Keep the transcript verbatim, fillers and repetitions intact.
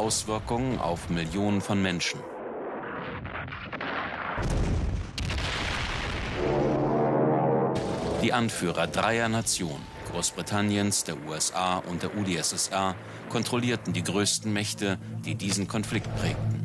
Auswirkungen auf Millionen von Menschen. Die Anführer dreier Nationen, Großbritanniens, der U S A und der U d S S R, kontrollierten die größten Mächte, die diesen Konflikt prägten.